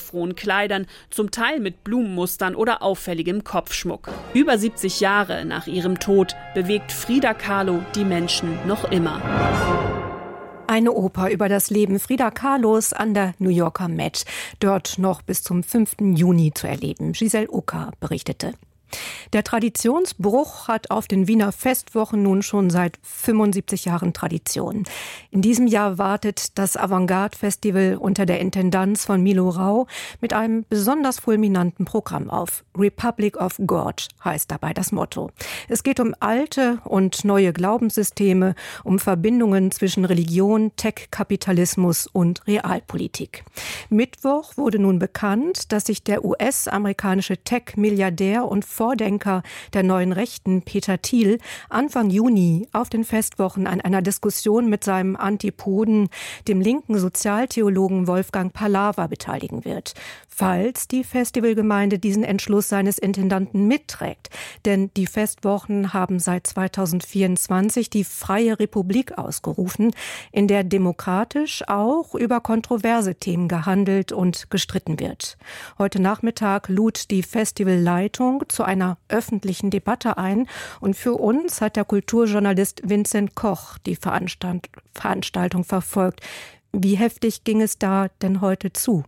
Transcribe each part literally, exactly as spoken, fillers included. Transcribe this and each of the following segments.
farbenfrohen Kleidern, zum Teil mit Blumenmustern oder auffälligem Kopfschmuck. Über siebzig Jahre nach ihrem Tod bewegt Frida Kahlo die Menschen noch immer. Eine Oper über das Leben Frida Kahlos an der New Yorker Met. Dort noch bis zum fünften Juni zu erleben. Giselle Ucker berichtete. Der Traditionsbruch hat auf den Wiener Festwochen nun schon seit fünfundsiebzig Jahren Tradition. In diesem Jahr wartet das Avantgarde-Festival unter der Intendanz von Milo Rau mit einem besonders fulminanten Programm auf. Republic of God heißt dabei das Motto. Es geht um alte und neue Glaubenssysteme, um Verbindungen zwischen Religion, Tech-Kapitalismus und Realpolitik. Mittwoch wurde nun bekannt, dass sich der U S-amerikanische Tech-Milliardär und Vordenker der neuen Rechten, Peter Thiel, Anfang Juni auf den Festwochen an einer Diskussion mit seinem Antipoden, dem linken Sozialtheologen Wolfgang Pallava, beteiligen wird. Falls die Festivalgemeinde diesen Entschluss seines Intendanten mitträgt. Denn die Festwochen haben seit zweitausendvierundzwanzig die Freie Republik ausgerufen, in der demokratisch auch über kontroverse Themen gehandelt und gestritten wird. Heute Nachmittag lud die Festivalleitung zu einer öffentlichen Debatte ein und für uns hat der Kulturjournalist Vincent Koch die Veranstalt- Veranstaltung verfolgt. Wie heftig ging es da denn heute zu?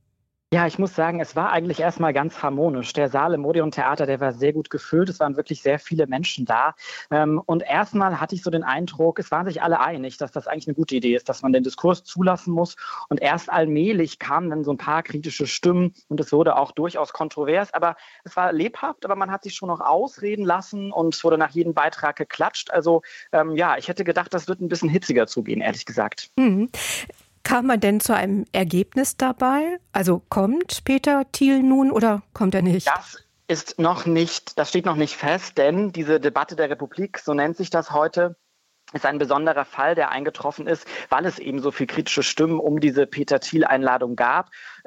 Ja, ich muss sagen, es war eigentlich erstmal ganz harmonisch. Der Saal im Odeon-Theater, der war sehr gut gefüllt. Es waren wirklich sehr viele Menschen da. Und erstmal hatte ich so den Eindruck, es waren sich alle einig, dass das eigentlich eine gute Idee ist, dass man den Diskurs zulassen muss. Und erst allmählich kamen dann so ein paar kritische Stimmen und es wurde auch durchaus kontrovers. Aber es war lebhaft, aber man hat sich schon noch ausreden lassen und es wurde nach jedem Beitrag geklatscht. Also ähm, ja, ich hätte gedacht, das wird ein bisschen hitziger zugehen, ehrlich gesagt. Mhm. Kam man denn zu einem Ergebnis dabei? Also kommt Peter Thiel nun oder kommt er nicht? Das ist noch nicht, das steht noch nicht fest, denn diese Debatte der Republik, so nennt sich das heute, ist ein besonderer Fall, der eingetroffen ist, weil es eben so viel kritische Stimmen um diese Peter Thiel-Einladung gab.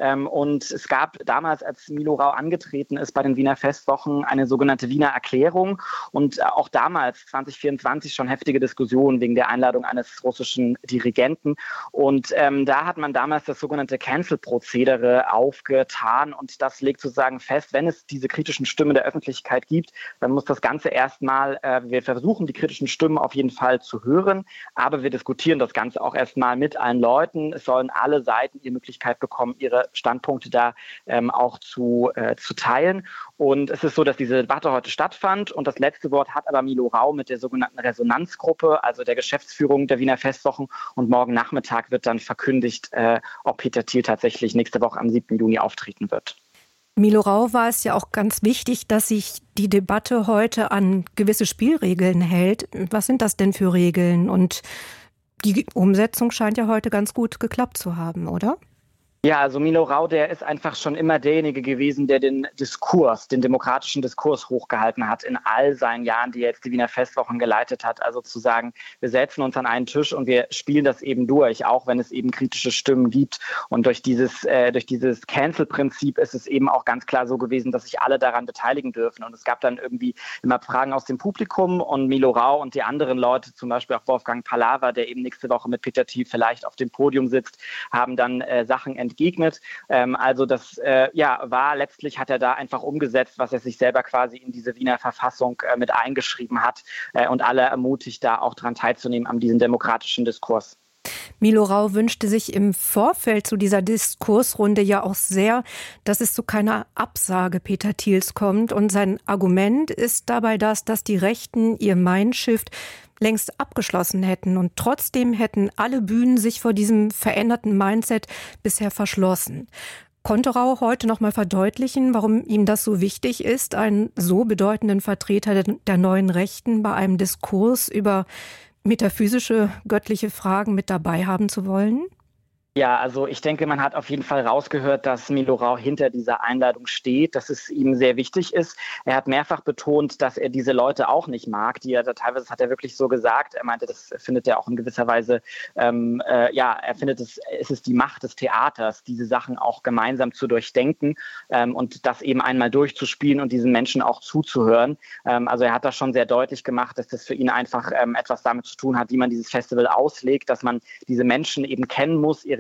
Und es gab damals, als Milo Rau angetreten ist bei den Wiener Festwochen, eine sogenannte Wiener Erklärung. Und auch damals, zwanzig vierundzwanzig, schon heftige Diskussionen wegen der Einladung eines russischen Dirigenten. Und ähm, da hat man damals das sogenannte Cancel-Prozedere aufgetan. Und das legt sozusagen fest, wenn es diese kritischen Stimmen der Öffentlichkeit gibt, dann muss das Ganze erstmal, äh, wir versuchen die kritischen Stimmen auf jeden Fall zu hören, aber wir diskutieren das Ganze auch erstmal mit allen Leuten. Es sollen alle Seiten die Möglichkeit bekommen, ihre Standpunkte da ähm, auch zu, äh, zu teilen. Und es ist so, dass diese Debatte heute stattfand und das letzte Wort hat aber Milo Rau mit der sogenannten Resonanzgruppe, also der Geschäftsführung der Wiener Festwochen. Und morgen Nachmittag wird dann verkündigt, äh, ob Peter Thiel tatsächlich nächste Woche am siebten Juni auftreten wird. Milo Rau war es ja auch ganz wichtig, dass sich die Debatte heute an gewisse Spielregeln hält. Was sind das denn für Regeln? Und die Umsetzung scheint ja heute ganz gut geklappt zu haben, oder? Ja, also Milo Rau, der ist einfach schon immer derjenige gewesen, der den Diskurs, den demokratischen Diskurs hochgehalten hat in all seinen Jahren, die er jetzt die Wiener Festwochen geleitet hat. Also zu sagen, wir setzen uns an einen Tisch und wir spielen das eben durch, auch wenn es eben kritische Stimmen gibt. Und durch dieses, äh, durch dieses Cancel-Prinzip ist es eben auch ganz klar so gewesen, dass sich alle daran beteiligen dürfen. Und es gab dann irgendwie immer Fragen aus dem Publikum und Milo Rau und die anderen Leute, zum Beispiel auch Wolfgang Pallava, der eben nächste Woche mit Peter Thiel vielleicht auf dem Podium sitzt, haben dann äh, Sachen entgegnet. Gegnet. Ähm, also das äh, ja, war letztlich, hat er da einfach umgesetzt, was er sich selber quasi in diese Wiener Verfassung äh, mit eingeschrieben hat äh, und alle ermutigt, da auch dran teilzunehmen an diesem demokratischen Diskurs. Milo Rau wünschte sich im Vorfeld zu dieser Diskursrunde ja auch sehr, dass es zu keiner Absage Peter Thiels kommt. Und sein Argument ist dabei das, dass die Rechten ihr Mindshift längst abgeschlossen hätten. Und trotzdem hätten alle Bühnen sich vor diesem veränderten Mindset bisher verschlossen. Konnte Rau heute noch mal verdeutlichen, warum ihm das so wichtig ist, einen so bedeutenden Vertreter der neuen Rechten bei einem Diskurs über metaphysische, göttliche Fragen mit dabei haben zu wollen? Ja, also ich denke, man hat auf jeden Fall rausgehört, dass Milo Rau hinter dieser Einladung steht, dass es ihm sehr wichtig ist. Er hat mehrfach betont, dass er diese Leute auch nicht mag, die er da teilweise, das hat er wirklich so gesagt. Er meinte, das findet er auch in gewisser Weise, ähm, äh, ja, er findet es, es ist die Macht des Theaters, diese Sachen auch gemeinsam zu durchdenken ähm, und das eben einmal durchzuspielen und diesen Menschen auch zuzuhören. Ähm, also er hat das schon sehr deutlich gemacht, dass das für ihn einfach ähm, etwas damit zu tun hat, wie man dieses Festival auslegt, dass man diese Menschen eben kennen muss, ihre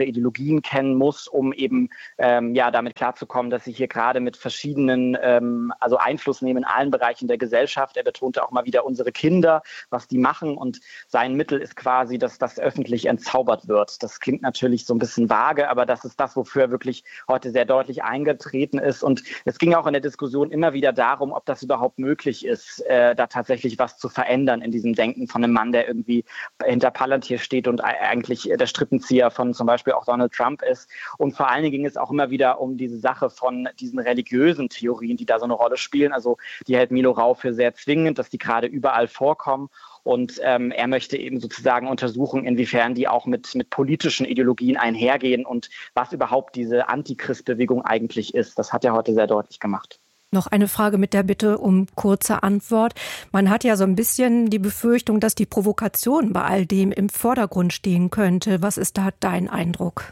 ihre Ideologien kennen muss, um eben ähm, ja damit klarzukommen, dass sie hier gerade mit verschiedenen, ähm, also Einfluss nehmen in allen Bereichen der Gesellschaft. Er betonte auch mal wieder unsere Kinder, was die machen, und sein Mittel ist quasi, dass das öffentlich entzaubert wird. Das klingt natürlich so ein bisschen vage, aber das ist das, wofür er wirklich heute sehr deutlich eingetreten ist. Und es ging auch in der Diskussion immer wieder darum, ob das überhaupt möglich ist, äh, da tatsächlich was zu verändern in diesem Denken von einem Mann, der irgendwie hinter Palantir steht und eigentlich der Strippenzieher von zum Beispiel auch Donald Trump ist. Und vor allen Dingen ging es auch immer wieder um diese Sache von diesen religiösen Theorien, die da so eine Rolle spielen. Also die hält Milo Rau für sehr zwingend, dass die gerade überall vorkommen. Und ähm, er möchte eben sozusagen untersuchen, inwiefern die auch mit, mit politischen Ideologien einhergehen und was überhaupt diese Antichrist-Bewegung eigentlich ist. Das hat er heute sehr deutlich gemacht. Noch eine Frage mit der Bitte um kurze Antwort. Man hat ja so ein bisschen die Befürchtung, dass die Provokation bei all dem im Vordergrund stehen könnte. Was ist da dein Eindruck?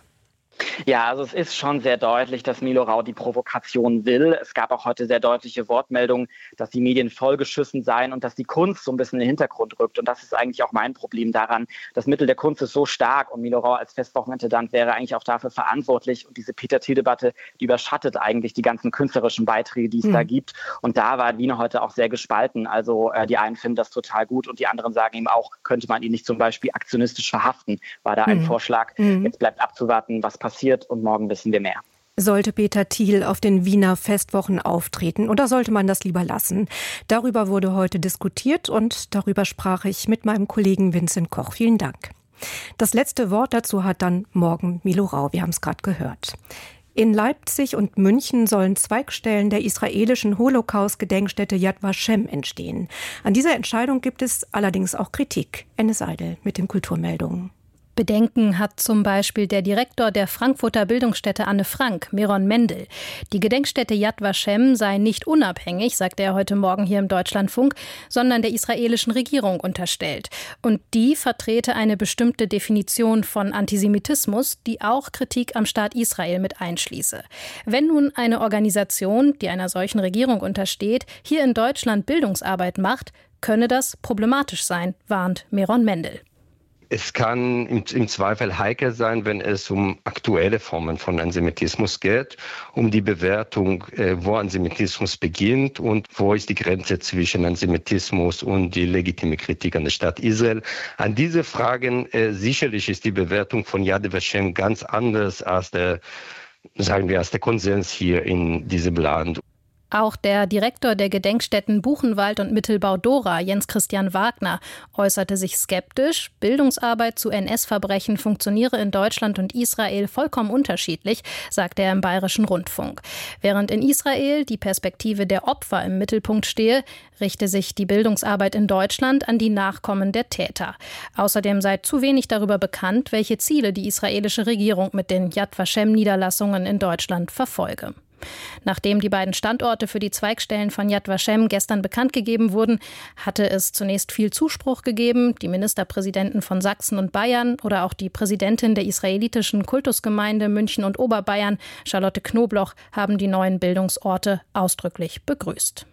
Ja, also es ist schon sehr deutlich, dass Milo Rau die Provokation will. Es gab auch heute sehr deutliche Wortmeldungen, dass die Medien vollgeschissen seien und dass die Kunst so ein bisschen in den Hintergrund rückt. Und das ist eigentlich auch mein Problem daran. Das Mittel der Kunst ist so stark und Milo Rau als Festwochenintendant wäre eigentlich auch dafür verantwortlich. Und diese Peter-Thiel-Debatte, die überschattet eigentlich die ganzen künstlerischen Beiträge, die es mhm. da gibt. Und da war Wiener heute auch sehr gespalten. Also äh, die einen finden das total gut und die anderen sagen ihm auch, könnte man ihn nicht zum Beispiel aktionistisch verhaften, war da ein mhm. Vorschlag. Mhm. Jetzt bleibt abzuwarten, was passiert, und morgen wissen wir mehr. Sollte Peter Thiel auf den Wiener Festwochen auftreten oder sollte man das lieber lassen? Darüber wurde heute diskutiert und darüber sprach ich mit meinem Kollegen Vincent Koch. Vielen Dank. Das letzte Wort dazu hat dann morgen Milo Rau, wir haben es gerade gehört. In Leipzig und München sollen Zweigstellen der israelischen Holocaust-Gedenkstätte Yad Vashem entstehen. An dieser Entscheidung gibt es allerdings auch Kritik. Ennis Eidel mit den Kulturmeldungen. Bedenken hat zum Beispiel der Direktor der Frankfurter Bildungsstätte Anne Frank, Meron Mendel. Die Gedenkstätte Yad Vashem sei nicht unabhängig, sagte er heute Morgen hier im Deutschlandfunk, sondern der israelischen Regierung unterstellt. Und die vertrete eine bestimmte Definition von Antisemitismus, die auch Kritik am Staat Israel mit einschließe. Wenn nun eine Organisation, die einer solchen Regierung untersteht, hier in Deutschland Bildungsarbeit macht, könne das problematisch sein, warnt Meron Mendel. Es kann im, im Zweifel heikel sein, wenn es um aktuelle Formen von Antisemitismus geht, um die Bewertung, äh, wo Antisemitismus beginnt und wo ist die Grenze zwischen Antisemitismus und die legitime Kritik an der Staat Israel. An diese Fragen äh, sicherlich ist die Bewertung von Yad Vashem ganz anders als der, sagen wir, als der Konsens hier in diesem Land. Auch der Direktor der Gedenkstätten Buchenwald und Mittelbau Dora, Jens Christian Wagner, äußerte sich skeptisch. Bildungsarbeit zu N S-Verbrechen funktioniere in Deutschland und Israel vollkommen unterschiedlich, sagte er im Bayerischen Rundfunk. Während in Israel die Perspektive der Opfer im Mittelpunkt stehe, richte sich die Bildungsarbeit in Deutschland an die Nachkommen der Täter. Außerdem sei zu wenig darüber bekannt, welche Ziele die israelische Regierung mit den Yad Vashem-Niederlassungen in Deutschland verfolge. Nachdem die beiden Standorte für die Zweigstellen von Yad Vashem gestern bekannt gegeben wurden, hatte es zunächst viel Zuspruch gegeben. Die Ministerpräsidenten von Sachsen und Bayern oder auch die Präsidentin der israelitischen Kultusgemeinde München und Oberbayern, Charlotte Knobloch, haben die neuen Bildungsorte ausdrücklich begrüßt.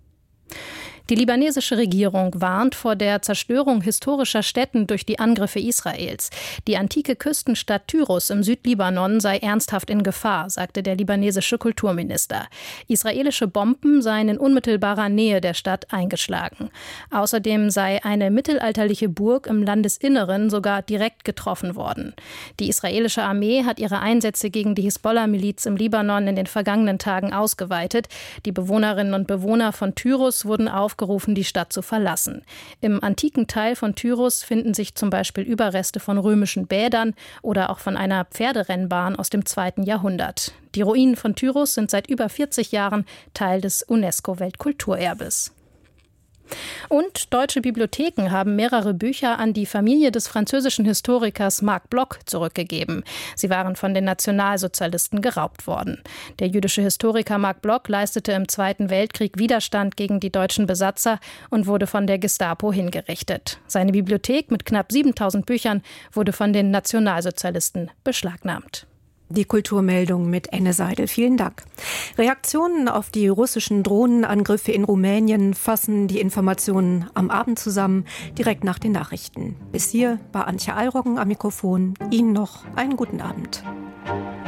Die libanesische Regierung warnt vor der Zerstörung historischer Stätten durch die Angriffe Israels. Die antike Küstenstadt Tyros im Südlibanon sei ernsthaft in Gefahr, sagte der libanesische Kulturminister. Israelische Bomben seien in unmittelbarer Nähe der Stadt eingeschlagen. Außerdem sei eine mittelalterliche Burg im Landesinneren sogar direkt getroffen worden. Die israelische Armee hat ihre Einsätze gegen die Hisbollah-Miliz im Libanon in den vergangenen Tagen ausgeweitet. Die Bewohnerinnen und Bewohner von Tyros wurden aufgerufen, gerufen, die Stadt zu verlassen. Im antiken Teil von Tyros finden sich zum Beispiel Überreste von römischen Bädern oder auch von einer Pferderennbahn aus dem zweiten Jahrhundert. Die Ruinen von Tyros sind seit über vierzig Jahren Teil des UNESCO-Weltkulturerbes. Und deutsche Bibliotheken haben mehrere Bücher an die Familie des französischen Historikers Marc Bloch zurückgegeben. Sie waren von den Nationalsozialisten geraubt worden. Der jüdische Historiker Marc Bloch leistete im Zweiten Weltkrieg Widerstand gegen die deutschen Besatzer und wurde von der Gestapo hingerichtet. Seine Bibliothek mit knapp siebentausend Büchern wurde von den Nationalsozialisten beschlagnahmt. Die Kulturmeldung mit Enne Seidel. Vielen Dank. Reaktionen auf die russischen Drohnenangriffe in Rumänien fassen die Informationen am Abend zusammen, direkt nach den Nachrichten. Bis hier war Antje Eilroggen am Mikrofon. Ihnen noch einen guten Abend.